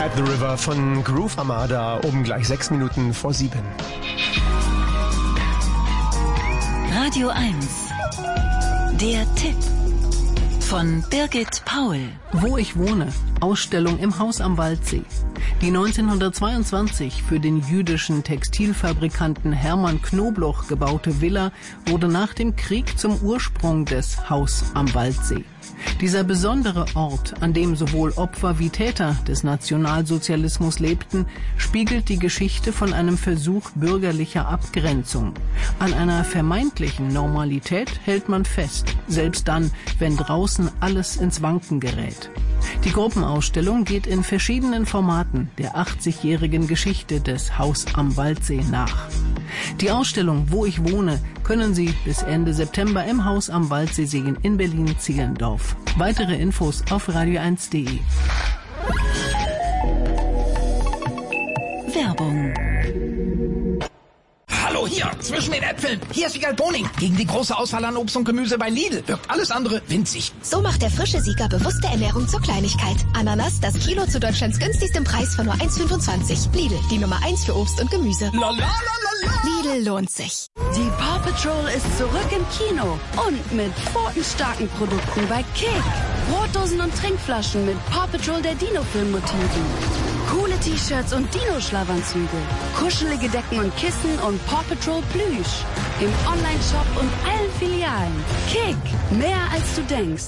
At the River von Groove Armada, gleich 6 Minuten vor 7. Radio 1. Der Tipp von Birgit Paul. Wo ich wohne. Ausstellung im Haus am Waldsee. Die 1922 für den jüdischen Textilfabrikanten Hermann Knobloch gebaute Villa wurde nach dem Krieg zum Ursprung des Haus am Waldsee. Dieser besondere Ort, an dem sowohl Opfer wie Täter des Nationalsozialismus lebten, spiegelt die Geschichte von einem Versuch bürgerlicher Abgrenzung. An einer vermeintlichen Normalität hält man fest, selbst dann, wenn draußen alles ins Wanken gerät. Die Gruppenausstellung geht in verschiedenen Formaten der 80-jährigen Geschichte des Haus am Waldsee nach. Die Ausstellung Wo ich wohne können Sie bis Ende September im Haus am Waldsee sehen in Berlin-Zehlendorf. Weitere Infos auf radio1.de. Werbung. Hallo, hier, zwischen den Äpfeln. Hier ist Wiegald Boning. Gegen die große Auswahl an Obst und Gemüse bei Lidl wirkt alles andere winzig. So macht der frische Sieger bewusste Ernährung zur Kleinigkeit. Ananas, das Kilo zu Deutschlands günstigstem Preis von nur 1,25. Lidl, die Nummer 1 für Obst und Gemüse. Lidl lohnt sich. Die Paw Patrol ist zurück im Kino und mit pfotenstarken Produkten bei Kick. Brotdosen und Trinkflaschen mit Paw Patrol der Dino-Film-Motiven. Coole T-Shirts und Dino-Schlafanzüge. Kuschelige Decken und Kissen und Paw Patrol Plüsch. Im Online-Shop und allen Filialen. Kick, mehr als du denkst.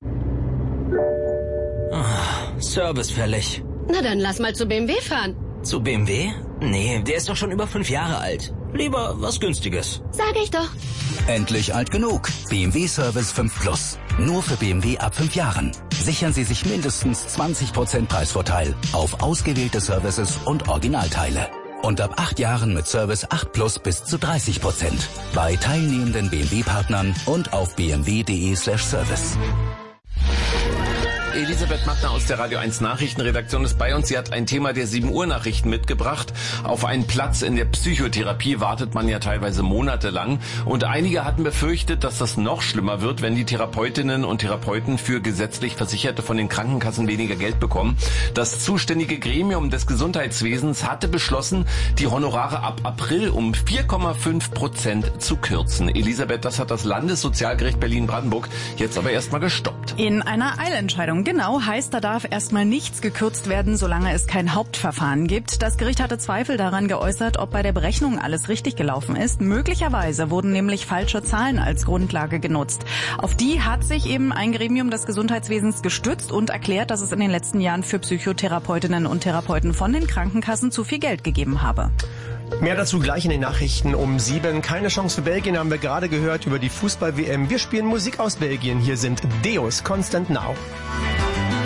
Service fällig. Na dann lass mal zu BMW fahren. Zu BMW? Nee, der ist doch schon über 5 Jahre alt. Lieber was Günstiges. Sag ich doch. Endlich alt genug. BMW Service 5 Plus. Nur für BMW ab 5 Jahren. Sichern Sie sich mindestens 20% Preisvorteil auf ausgewählte Services und Originalteile. Und ab 8 Jahren mit Service 8 Plus bis zu 30%. Bei teilnehmenden BMW-Partnern und auf bmw.de/service. Elisabeth Mattner aus der Radio 1 Nachrichtenredaktion ist bei uns. Sie hat ein Thema der 7 Uhr Nachrichten mitgebracht. Auf einen Platz in der Psychotherapie wartet man ja teilweise monatelang. Und einige hatten befürchtet, dass das noch schlimmer wird, wenn die Therapeutinnen und Therapeuten für gesetzlich Versicherte von den Krankenkassen weniger Geld bekommen. Das zuständige Gremium des Gesundheitswesens hatte beschlossen, die Honorare ab April um 4,5% zu kürzen. Elisabeth, das hat das Landessozialgericht Berlin-Brandenburg jetzt aber erstmal gestoppt. In einer Eilentscheidung. Genau, heißt, da darf erstmal nichts gekürzt werden, solange es kein Hauptverfahren gibt. Das Gericht hatte Zweifel daran geäußert, ob bei der Berechnung alles richtig gelaufen ist. Möglicherweise wurden nämlich falsche Zahlen als Grundlage genutzt. Auf die hat sich eben ein Gremium des Gesundheitswesens gestützt und erklärt, dass es in den letzten Jahren für Psychotherapeutinnen und Therapeuten von den Krankenkassen zu viel Geld gegeben habe. Mehr dazu gleich in den Nachrichten um 7. Keine Chance für Belgien haben wir gerade gehört über die Fußball-WM. Wir spielen Musik aus Belgien. Hier sind Deus Constant Now.